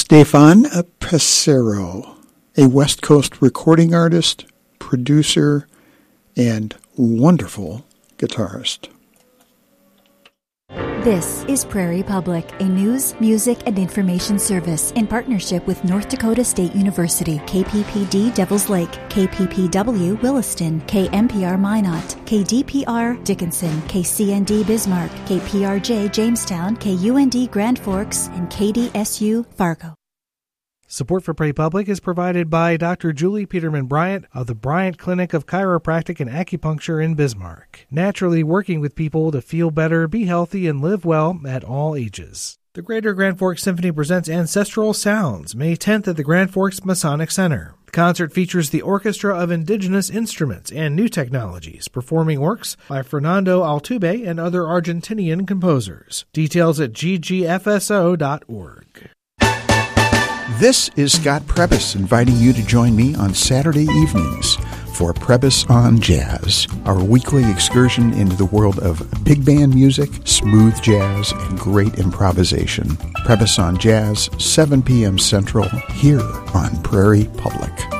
Stefan Pesero, a West Coast recording artist, producer, and wonderful guitarist. This is Prairie Public, a news, music, and information service in partnership with North Dakota State University, KPPD Devils Lake, KPPW Williston, KMPR Minot, KDPR Dickinson, KCND Bismarck, KPRJ Jamestown, KUND Grand Forks, and KDSU Fargo. Support for Prairie Public is provided by Dr. Julie Peterman Bryant of the Bryant Clinic of Chiropractic and Acupuncture in Bismarck, naturally working with people to feel better, be healthy, and live well at all ages. The Greater Grand Forks Symphony presents Ancestral Sounds, May 10th at the Grand Forks Masonic Center. The concert features the Orchestra of Indigenous Instruments and New Technologies, performing works by Fernando Altuve and other Argentinian composers. Details at ggfso.org. This is Scott Prebys inviting you to join me on Saturday evenings for Prebys on Jazz, our weekly excursion into the world of big band music, smooth jazz, and great improvisation. Prebys on Jazz, 7 p.m. Central, here on Prairie Public.